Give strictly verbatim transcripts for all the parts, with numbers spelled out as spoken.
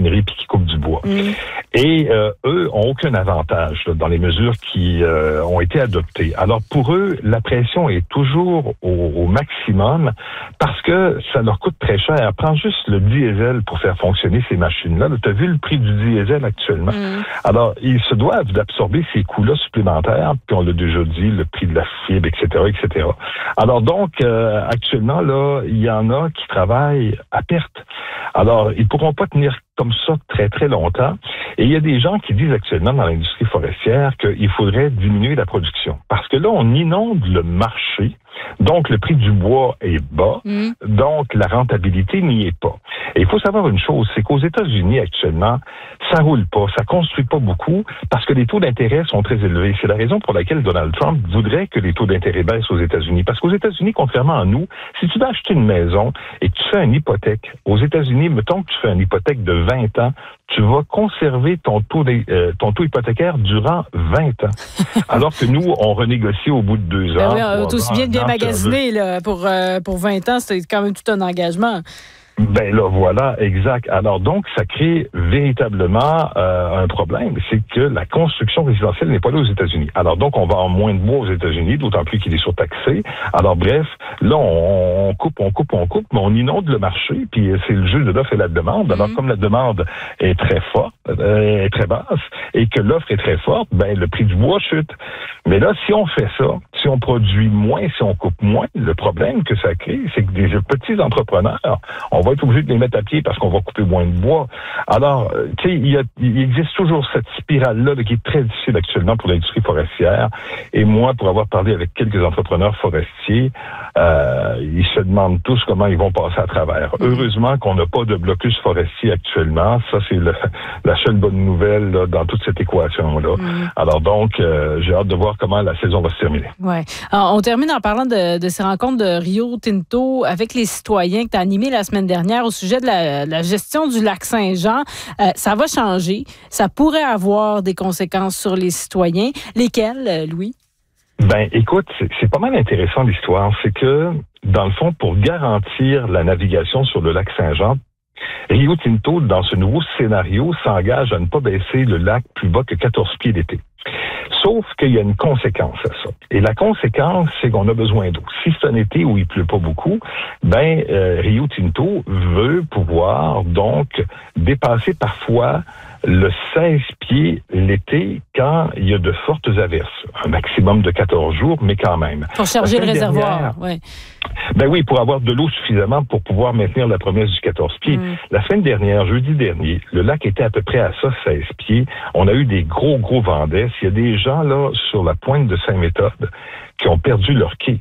raffinerie puis qui coupent du bois. Mmh. Et euh, eux ont aucun avantage là, dans les mesures qui euh, ont été adoptées. Alors pour eux, la pression est toujours au, au maximum parce que ça leur coûte très cher. Prends juste le diesel pour faire fonctionner ces machines-là. Tu as vu le prix du diesel actuellement. Mmh. Alors, ils se doivent d'absorber ces coûts-là supplémentaires, puis on l'a déjà dit, le prix de la fibre, et cetera, et cetera. Alors donc, euh, actuellement, là, il y en a qui travaillent à perte. Alors, ils ne pourront pas tenir comme ça très, très longtemps. Et il y a des gens qui disent actuellement dans l'industrie forestière qu'il faudrait diminuer la production. Parce que là, on inonde le marché. Donc, le prix du bois est bas. Mmh. Donc, la rentabilité n'y est pas. Et il faut savoir une chose, c'est qu'aux États-Unis, actuellement, ça roule pas, ça construit pas beaucoup parce que les taux d'intérêt sont très élevés. C'est la raison pour laquelle Donald Trump voudrait que les taux d'intérêt baissent aux États-Unis. Parce qu'aux États-Unis, contrairement à nous, si tu vas acheter une maison et que tu fais une hypothèque, aux États-Unis, mettons que tu fais une hypothèque de vingt ans, tu vas conserver ton taux, de, euh, ton taux hypothécaire durant vingt ans. Alors que nous, on renégocie au bout de deux ans. Ben oui, on est aussi bien de bien magasiner là, pour, euh, pour vingt ans, c'est quand même tout un engagement. Ben là, voilà, exact. Alors donc, ça crée véritablement euh, un problème, c'est que la construction résidentielle n'est pas là aux États-Unis. Alors donc, on va avoir moins de bois aux États-Unis, d'autant plus qu'il est surtaxé. Alors bref, là, on, on coupe, on coupe, on coupe, mais on inonde le marché, puis c'est le jeu de l'offre et la demande. Alors mm-hmm. comme la demande est très forte, euh, est très basse, et que l'offre est très forte, ben le prix du bois chute. Mais là, si on fait ça, si on produit moins, si on coupe moins, le problème que ça crée, c'est que des petits entrepreneurs, on va être obligé de les mettre à pied parce qu'on va couper moins de bois. Alors, tu sais, il, y a, il existe toujours cette spirale-là là, qui est très difficile actuellement pour l'industrie forestière. Et moi, pour avoir parlé avec quelques entrepreneurs forestiers, euh, ils se demandent tous comment ils vont passer à travers. Mmh. Heureusement qu'on n'a pas de blocus forestier actuellement. Ça, c'est le, la seule bonne nouvelle là, dans toute cette équation-là. Mmh. Alors donc, euh, j'ai hâte de voir comment la saison va se terminer. Ouais. Alors, on termine en parlant de, de ces rencontres de Rio Tinto avec les citoyens que tu as animées la semaine dernière au sujet de la, la gestion du lac Saint-Jean. Euh, ça va changer. Ça pourrait avoir des conséquences sur les citoyens. Lesquelles, Louis? Ben, écoute, c'est, c'est pas mal intéressant l'histoire. C'est que, dans le fond, pour garantir la navigation sur le lac Saint-Jean, Rio Tinto, dans ce nouveau scénario, s'engage à ne pas baisser le lac plus bas que quatorze pieds d'été. Sauf qu'il y a une conséquence à ça. Et la conséquence, c'est qu'on a besoin d'eau. Si c'est un été où il pleut pas beaucoup, ben euh, Rio Tinto veut pouvoir donc dépasser parfois le seize pieds l'été quand il y a de fortes averses. Un maximum de quatorze jours, mais quand même. Pour charger le réservoir, oui. Ben oui, pour avoir de l'eau suffisamment pour pouvoir maintenir la promesse du quatorze pieds. Mm. La semaine dernière, jeudi dernier, le lac était à peu près à ça, seize pieds. On a eu des gros, gros vents d'est. Il y a des gens, là, sur la pointe de Saint-Méthode, qui ont perdu leur quai.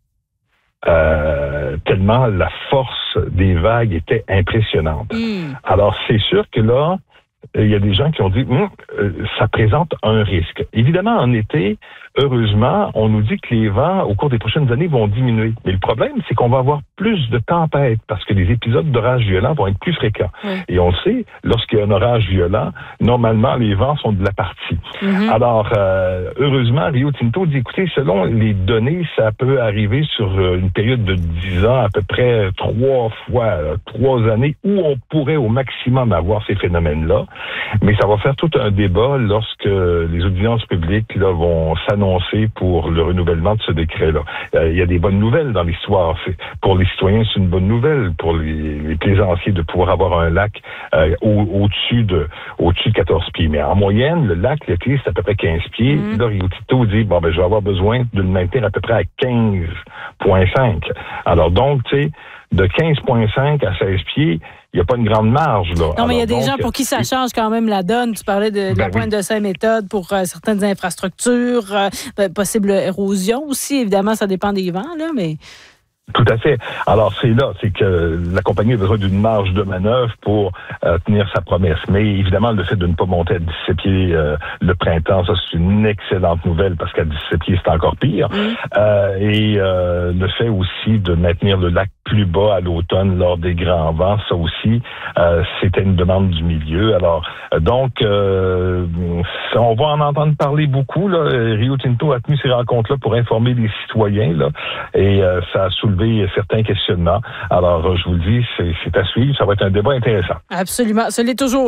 Euh, tellement la force des vagues était impressionnante. Mm. Alors, c'est sûr que là, il y a des gens qui ont dit hm, euh, ça présente un risque. Évidemment, en été, heureusement, on nous dit que les vents, au cours des prochaines années, vont diminuer. Mais le problème, c'est qu'on va avoir plus de tempêtes parce que les épisodes d'orages violents vont être plus fréquents. Oui. Et on le sait, lorsqu'il y a un orage violent, normalement, les vents sont de la partie. Mm-hmm. Alors, euh, heureusement, Rio Tinto dit, écoutez, selon les données, ça peut arriver sur une période de dix ans, à peu près trois fois, là, trois années, où on pourrait au maximum avoir ces phénomènes-là. Mais ça va faire tout un débat lorsque les audiences publiques là, vont s'annoncer pour le renouvellement de ce décret-là. Euh, il y a des bonnes nouvelles dans l'histoire. C'est, pour les citoyens, c'est une bonne nouvelle. Pour les, les plaisanciers, de pouvoir avoir un lac euh, au, au-dessus de au-dessus de quatorze pieds. Mais en moyenne, le lac, le quai, c'est à peu près quinze pieds. Mmh. Là, Rio Tinto dit, bon, ben, je vais avoir besoin de le maintenir à peu près à quinze virgule cinq. Alors donc, tu sais, de quinze virgule cinq à seize pieds, il n'y a pas une grande marge. Là. Non, mais il y a des donc, gens pour qui ça change quand même la donne. Tu parlais de, de ben la pointe oui. de Saint-Méthode pour euh, certaines infrastructures, euh, possible érosion aussi. Évidemment, ça dépend des vents, là, mais... Tout à fait. Alors, c'est là, c'est que la compagnie a besoin d'une marge de manœuvre pour euh, tenir sa promesse. Mais évidemment, le fait de ne pas monter à dix-sept pieds euh, le printemps, ça, c'est une excellente nouvelle parce qu'à dix-sept pieds, c'est encore pire. Mmh. Euh, et euh, le fait aussi de maintenir le lac plus bas à l'automne lors des grands vents, ça aussi, euh, c'était une demande du milieu. Alors, donc, euh, on va en entendre parler beaucoup. Là. Rio Tinto a tenu ces rencontres-là pour informer les citoyens, là, et euh, ça a soulevé certains questionnements. Alors, je vous le dis, c'est, c'est à suivre. Ça va être un débat intéressant. Absolument. Ce l'est toujours.